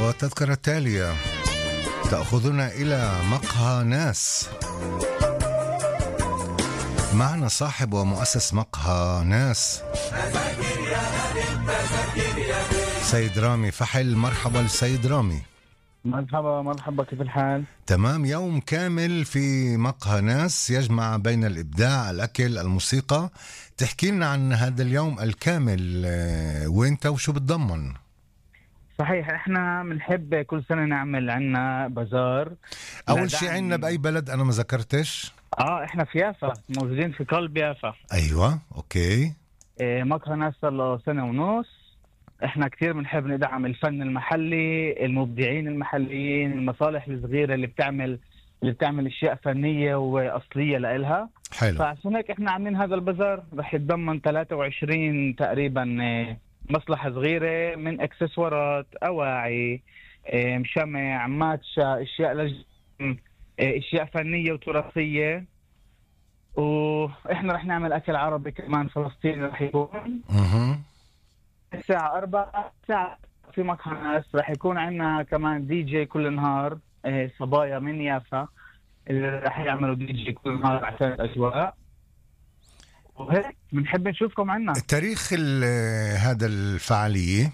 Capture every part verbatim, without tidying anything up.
والتذكرة التالية تأخذنا إلى مقهى ناس. معنا صاحب ومؤسس مقهى ناس سيد رامي فحل. مرحبا السيد رامي. مرحبا مرحبا، كيف الحال؟ تمام. يوم كامل في مقهى ناس يجمع بين الإبداع، الأكل، الموسيقى. تحكي لنا عن هذا اليوم الكامل، وين وشو بتضمن؟ صحيح، احنا بنحب كل سنة نعمل عنا بازار. أول شيء عنا بأي بلد؟ أنا ما ذكرتش. اه احنا في يافا، موجودين في قلب يافا. أيوة أوكي. إيه، مقهى ناس صار له سنة ونص. احنا كتير بنحب ندعم الفن المحلي، المبدعين المحليين، المصالح الصغيرة اللي بتعمل اللي بتعمل اشياء فنية واصلية لإلها. حلو. فعشان هيك احنا عاملين هذا البازار، رح يتضمن ثلاثة وعشرين تقريبا إيه مصلحة صغيرة، من اكسسوارات، اواعي، إيه مشمع، ماتشا، اشياء لج... إيه اشياء فنية وتراثية. واحنا رح نعمل اكل عربي كمان فلسطيني رح يكون. اها. الساعة أربعة ساعة في مقهى ناس. رح يكون عندنا كمان دي جي كل نهار، إيه صبايا من يافا اللي رح يعملوا دي جي كل نهار عشان الأجواء. وهيك بنحب نشوفكم عنا. تاريخ هذا الفعالية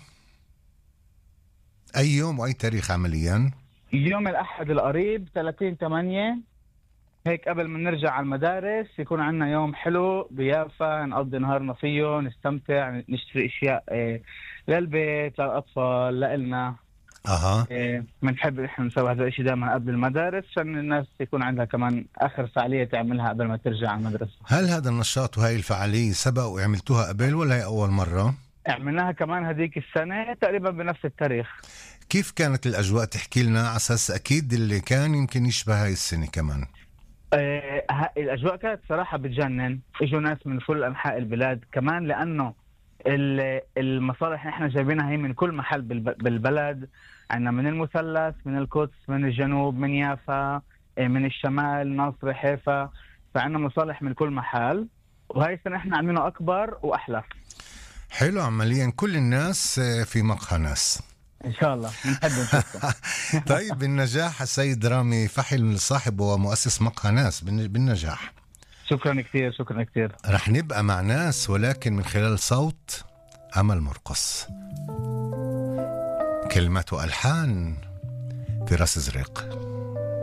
أي يوم وأي تاريخ عمليا؟ يوم الأحد القريب ثلاثين ثمانية، هيك قبل ما نرجع على المدارس يكون عنا يوم حلو بيافا، نقضي نهارنا فيه، نستمتع، نشتري اشياء إيه للبيت، للاطفال، لإلنا. اها. إيه بنحب احنا نسوي هذا الشيء دائما قبل المدارس، عشان الناس يكون عندها كمان اخر فعاليه تعملها قبل ما ترجع على المدرسه. هل هذا النشاط وهي الفعالية سبق وعملتوها قبل ولا هي اول مرة؟ عملناها كمان هذيك السنه تقريبا بنفس التاريخ. كيف كانت الاجواء؟ تحكي لنا على اساس اكيد اللي كان يمكن يشبه هاي السنة كمان. آه الأجواء كانت صراحة بتجنن. إجوا ناس من كل أنحاء البلاد كمان، لأنه المصالح احنا جايبينها هي من كل محل بالبلد. عنا من المثلث، من القدس، من الجنوب، من يافا، من الشمال، ناصر، حيفا. فعنا مصالح من كل محل، وهي السنة احنا عاملينه أكبر وأحلى. حلو. عمليا كل الناس في مقهى ناس إن شاء الله نحب نشوفكم. طيب بالنجاح السيد رامي فحل، صاحب ومؤسس مقهى ناس، بالنجاح. شكرا كتير، شكرا كتير. رح نبقى مع ناس ولكن من خلال صوت أمل مرقص، كلمات وألحان فراس زريق.